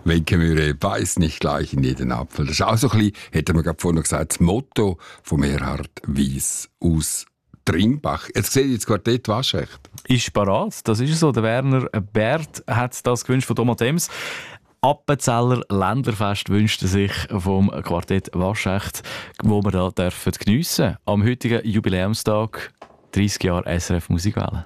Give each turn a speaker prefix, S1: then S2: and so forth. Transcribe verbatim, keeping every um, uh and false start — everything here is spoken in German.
S1: Wenkemüre beißt nicht gleich in jeden Apfel. Das ist auch so ein bisschen, hätte man gerade vorhin noch gesagt, das Motto von Erhard Weiss aus Dringbach. Jetzt sehe ich das Quartett Waschecht.
S2: Ist parat, das ist so. Der Werner Bert hat das gewünscht von Thomas Dems. Appenzeller Ländlerfest wünscht er sich vom Quartett Waschecht, wo wir da dürfen geniessen. Am heutigen Jubiläumstag, dreißig Jahre S R F Musikwelle.